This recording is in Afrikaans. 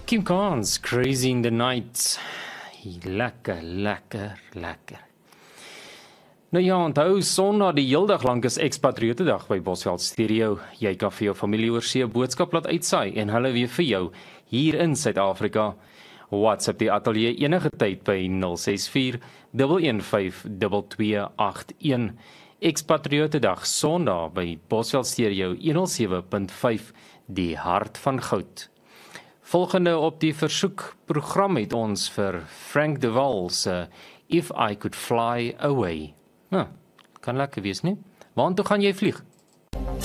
Kim Carnes, Crazy in the Night. Lekker, lekker, lekker. Nou ja, onthou, Sondag die heeldag lank is Expatriotedag by Bosveld Stereo. Jy kan vir jou familie oor see 'n boodskap laat uitsaai en hulle weer vir jou hier in Suid-Afrika. WhatsApp die ateljee enige tyd by 064 115 2281. Expatriotedag Sondag by Bosveld Stereo 107.5, die hart van goud. Volgende op die versoekprogram het ons vir Frank de Waal se If I Could Fly Away. Kan lekker wees, nie? Waartoe gaan jy vlieg?